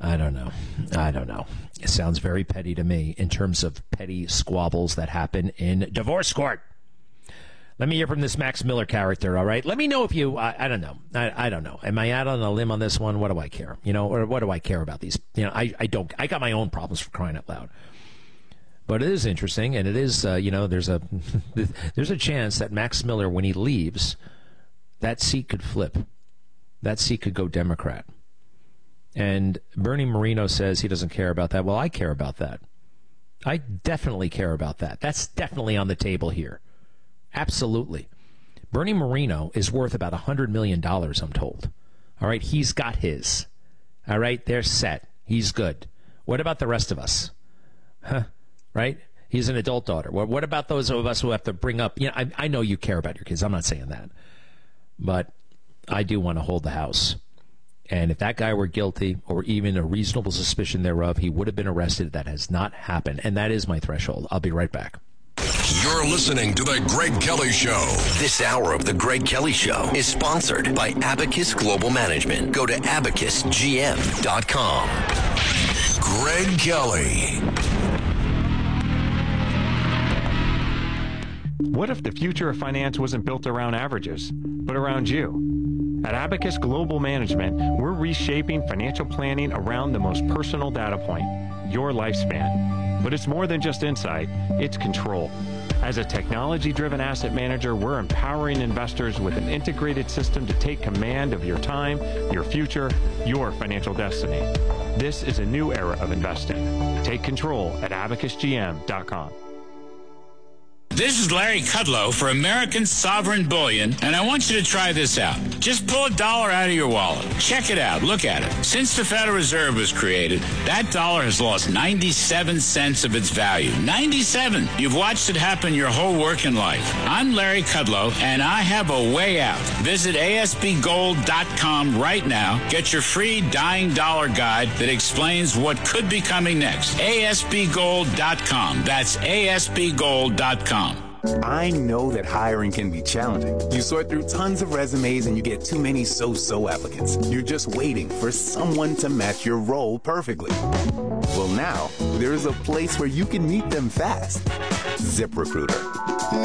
I don't know. It sounds very petty to me in terms of petty squabbles that happen in divorce court. Let me hear from this Max Miller character, all right? Let me know if you, I don't know. I don't know. Am I out on a limb on this one? What do I care? Or what do I care about these? I got my own problems, for crying out loud. But it is interesting, and it is, there's a chance that Max Miller, when he leaves, that seat could flip. That seat could go Democrat. And Bernie Moreno says he doesn't care about that. Well, I care about that. I definitely care about that. That's definitely on the table here. Absolutely. Bernie Moreno is worth about $100 million, I'm told. All right, he's got his. All right, they're set. He's good. What about the rest of us? Right? He's an adult daughter. What about those of us who have to bring up, I know you care about your kids. I'm not saying that. But I do want to hold the house. And if that guy were guilty or even a reasonable suspicion thereof, he would have been arrested. That has not happened. And that is my threshold. I'll be right back. You're listening to The Greg Kelly Show. This hour of The Greg Kelly Show is sponsored by Abacus Global Management. Go to abacusgm.com. Greg Kelly. What if the future of finance wasn't built around averages, but around you? At Abacus Global Management, we're reshaping financial planning around the most personal data point, your lifespan. But it's more than just insight, it's control. As a technology-driven asset manager, we're empowering investors with an integrated system to take command of your time, your future, your financial destiny. This is a new era of investing. Take control at abacusgm.com. This is Larry Kudlow for American Sovereign Bullion, and I want you to try this out. Just pull $1 out of your wallet. Check it out. Look at it. Since the Federal Reserve was created, that dollar has lost 97 cents of its value. 97! You've watched it happen your whole working life. I'm Larry Kudlow, and I have a way out. Visit ASBGold.com right now. Get your free Dying Dollar Guide that explains what could be coming next. ASBGold.com. That's ASBGold.com. I know that hiring can be challenging. You sort through tons of resumes and you get too many so-so applicants. You're just waiting for someone to match your role perfectly. Well, now, there's a place where you can meet them fast. ZipRecruiter.